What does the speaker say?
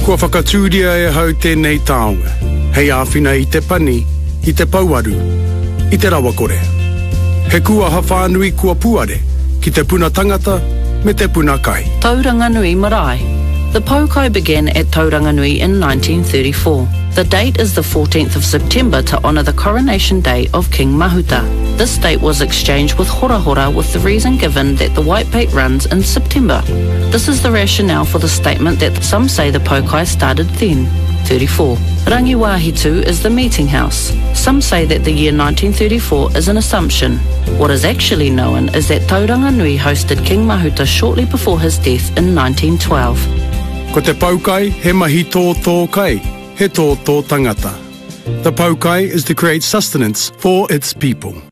Kua whakatūria e hau tēnei taonga. Hei āwhina I te pani, I te pauaru, I te rawakore. He kua hawhanui kua puare, ki te puna tangata, me te puna kai. Tauranganui Marae. The Paukai began at Tauranganui in 1934. The date is the 14th of September to honour the coronation day of King Mahuta. This date was exchanged with Hora Hora with the reason given that the White Bait runs in September. This is the rationale for the statement that some say the Paukai started then. 34. Rangiwahitu is the meeting house. Some say that the year 1934 is an assumption. What is actually known is that Tauranganui hosted King Mahuta shortly before his death in 1912. Ko te Paukai, he mahi tō kai, he tō tangata. The Paukai is to create sustenance for its people.